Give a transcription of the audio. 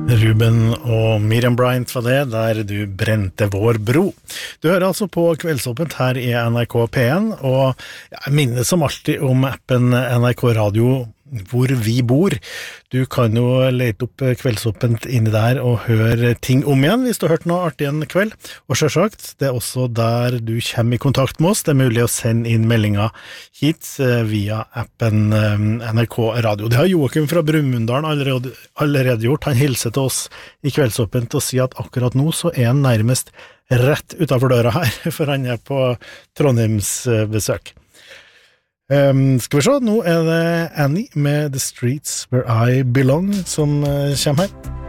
Ruben og Miriam Bryant var det, der du brente vår bro. Du hører altså på Kveldsåpent her i NRK P1, og jeg minner som alltid om appen NRK Radio hvor vi bor. Du kan jo lete opp Kveldsåpent inni der og høre ting om igjen hvis du har hørt noe artig en kveld. Og selvsagt, det er også der du kommer i kontakt med oss. Det er mulig å sende inn meldinger hit via appen NRK Radio. Det har Joakim fra Brumunddal allerede gjort. Han hilser til oss i Kveldsåpent og sier at akkurat nå så er han nærmest rett utenfor døra her, for han er på Trondheims besøk. Skal vi se, nå er det Annie med The Streets Where I Belong som kommer her.